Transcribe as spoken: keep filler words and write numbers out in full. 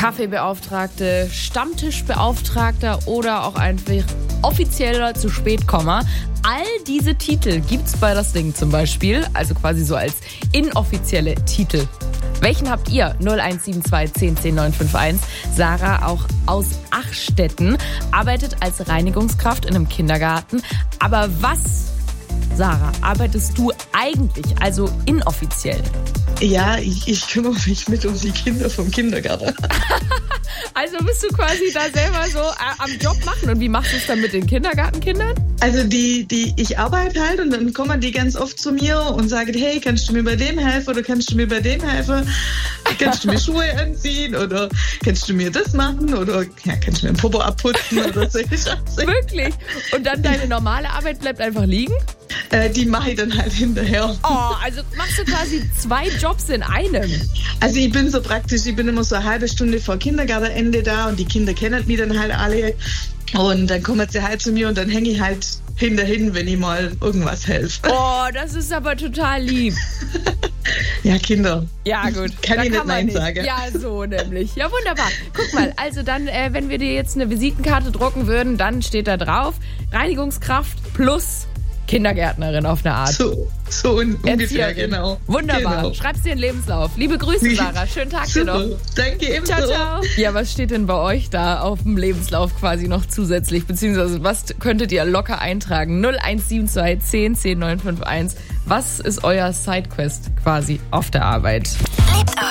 Kaffeebeauftragte, Stammtischbeauftragter oder auch einfach offizieller zu spät Komma. All diese Titel gibt's bei das Ding zum Beispiel, also quasi so als inoffizielle Titel. Welchen habt ihr? null eins sieben zwei zehn zehn neun fünf eins. Sarah, auch aus Achstetten, arbeitet als Reinigungskraft in einem Kindergarten. Aber was, Sarah, arbeitest du eigentlich, also inoffiziell? Ja, ich, ich kümmere mich mit um die Kinder vom Kindergarten. Also bist du quasi da selber so äh, am Job machen. Und wie machst du es dann mit den Kindergartenkindern? Also die, die, ich arbeite halt und dann kommen die ganz oft zu mir und sagen, hey, kannst du mir bei dem helfen oder kannst du mir bei dem helfen? Kannst du mir Schuhe anziehen oder kannst du mir das machen oder ja, kannst du mir ein Popo abputzen oder so. Wirklich? Und dann deine normale Arbeit bleibt einfach liegen? Äh, die mache ich dann halt hinterher. Oh, also machst du quasi zwei Jobs in einem? Also ich bin so praktisch, ich bin immer so eine halbe Stunde vor Kindergartenende da und die Kinder kennen mich dann halt alle. Und dann kommen sie halt zu mir und dann hänge ich halt hinterhin, wenn ich mal irgendwas helfe. Oh, das ist aber total lieb. Ja, Kinder. Ja, gut. Kann da ich kann nicht Nein nicht. sagen. Ja, so nämlich. Ja, wunderbar. Guck mal, also dann, äh, wenn wir dir jetzt eine Visitenkarte drucken würden, dann steht da drauf, Reinigungskraft plus Kindergärtnerin auf eine Art. So, so un- ungefähr, genau. Wunderbar. Genau. Schreibst dir einen Lebenslauf. Liebe Grüße, Sarah. Schönen Tag dir noch. Danke ebenso. Ciao, ciao. Ja, was steht denn bei euch da auf dem Lebenslauf quasi noch zusätzlich? Beziehungsweise was könntet ihr locker eintragen? null eins sieben zwei zehn zehn neun fünf eins. Was ist euer Sidequest quasi auf der Arbeit? Lebt euch.